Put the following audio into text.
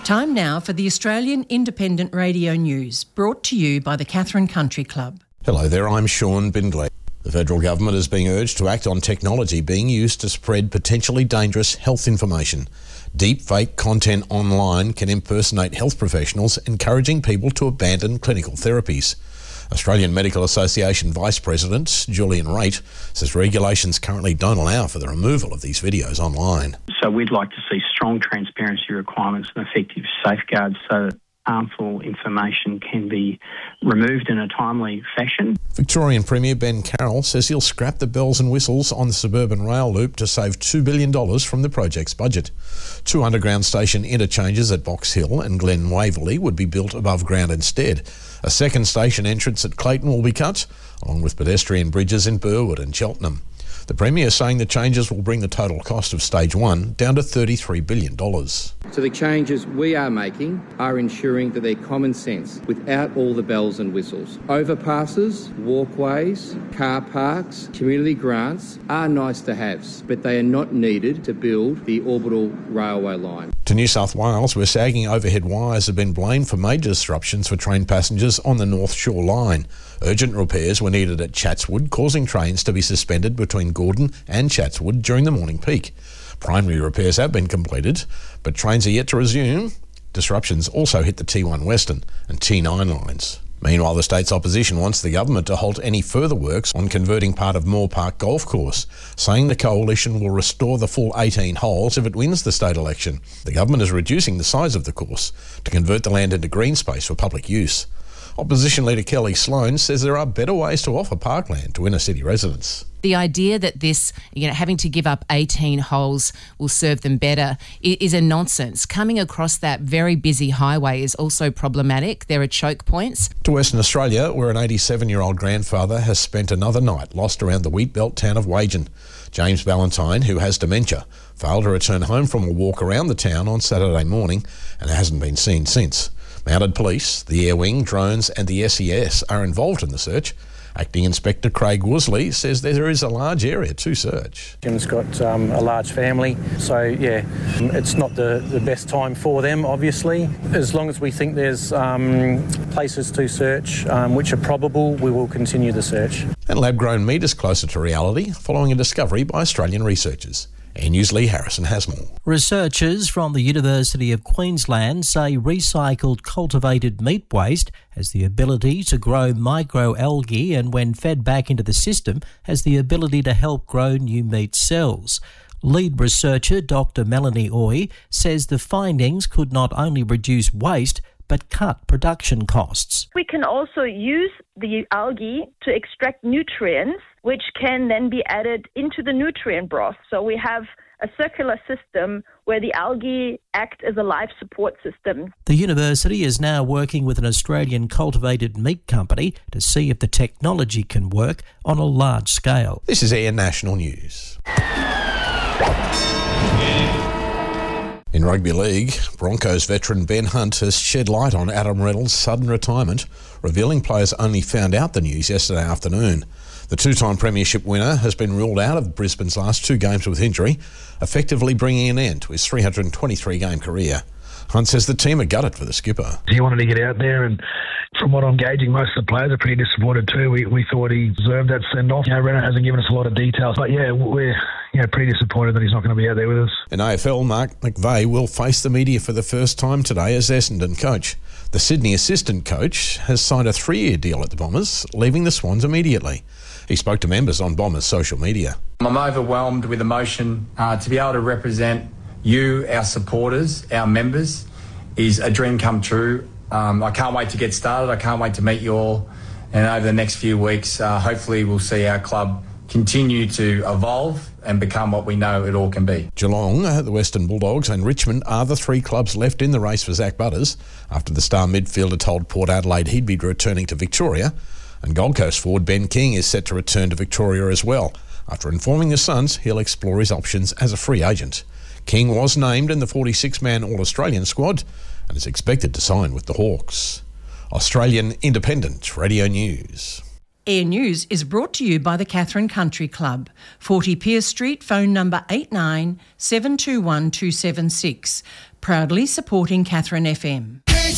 Time now for the Australian Independent Radio News, brought to you by the Katherine Country Club. Hello there, I'm Sean Bindley. The federal government is being urged to act on technology being used to spread potentially dangerous health information. Deepfake content online can impersonate health professionals, encouraging people to abandon clinical therapies. Australian Medical Association Vice President Julian Raitt says regulations currently don't allow for the removal of these videos online. So we'd like to see strong transparency requirements and effective safeguards so that harmful information can be removed in a timely fashion. Victorian Premier Ben Carroll says he'll scrap the bells and whistles on the suburban rail loop to save $2 billion from the project's budget. 2 underground station interchanges at Box Hill and Glen Waverley would be built above ground instead. A second station entrance at Clayton will be cut, along with pedestrian bridges in Burwood and Cheltenham. The Premier saying the changes will bring the total cost of Stage 1 down to $33 billion. So the changes we are making are ensuring that they're common sense without all the bells and whistles. Overpasses, walkways, car parks, community grants are nice to haves, but they are not needed to build the orbital railway line. To New South Wales, where sagging overhead wires have been blamed for major disruptions for train passengers on the North Shore line. Urgent repairs were needed at Chatswood, causing trains to be suspended between Gordon and Chatswood during the morning peak. Primary repairs have been completed, but trains are yet to resume. Disruptions also hit the T1 Western and T9 lines. Meanwhile, the state's opposition wants the government to halt any further works on converting part of Moore Park Golf Course, saying the coalition will restore the full 18 holes if it wins the state election. The government is reducing the size of the course to convert the land into green space for public use. Opposition leader Kelly Sloan says there are better ways to offer parkland to inner city residents. The idea that this, having to give up 18 holes will serve them better is a nonsense. Coming across that very busy highway is also problematic. There are choke points. To Western Australia, where an 87-year-old grandfather has spent another night lost around the wheat belt town of Wagen. James Valentine, who has dementia, failed to return home from a walk around the town on Saturday morning and hasn't been seen since. Mounted police, the Air Wing, drones and the SES are involved in the search. Acting Inspector Craig Worsley says there is a large area to search. Jim's got a large family, so it's not the best time for them, obviously. As long as we think there's places to search which are probable, we will continue the search. And lab-grown meat is closer to reality following a discovery by Australian researchers. Air News' Lee Harrison has more. Researchers from the University of Queensland say recycled cultivated meat waste has the ability to grow microalgae and when fed back into the system has the ability to help grow new meat cells. Lead researcher Dr. Melanie Oy says the findings could not only reduce waste but cut production costs. We can also use the algae to extract nutrients, which can then be added into the nutrient broth. So we have a circular system where the algae act as a life support system. The university is now working with an Australian cultivated meat company to see if the technology can work on a large scale. This is Air National News. In rugby league, Broncos veteran Ben Hunt has shed light on Adam Reynolds' sudden retirement, revealing players only found out the news yesterday afternoon. The two-time premiership winner has been ruled out of Brisbane's last 2 games with injury, effectively bringing an end to his 323-game career. Hunt says the team are gutted for the skipper. He wanted to get out there, and from what I'm gauging, most of the players are pretty disappointed too. We thought he deserved that send-off. Reynolds hasn't given us a lot of details, but we're pretty disappointed that he's not going to be out there with us. In AFL, Mark McVeigh will face the media for the first time today as Essendon coach. The Sydney assistant coach has signed a 3-year deal at the Bombers, leaving the Swans immediately. He spoke to members on Bombers' social media. I'm overwhelmed with emotion. To be able to represent you, our supporters, our members, is a dream come true. I can't wait to get started. I can't wait to meet you all. And over the next few weeks, hopefully we'll see our club continue to evolve and become what we know it all can be. Geelong, the Western Bulldogs and Richmond are the 3 clubs left in the race for Zach Butters after the star midfielder told Port Adelaide he'd be returning to Victoria. And Gold Coast forward Ben King is set to return to Victoria as well. After informing the Suns, he'll explore his options as a free agent. King was named in the 46-man All-Australian squad and is expected to sign with the Hawks. Australian Independent Radio News. Air News is brought to you by the Katherine Country Club, 40 Pearce Street, phone number 89 721 276. proudly supporting Catherine FM.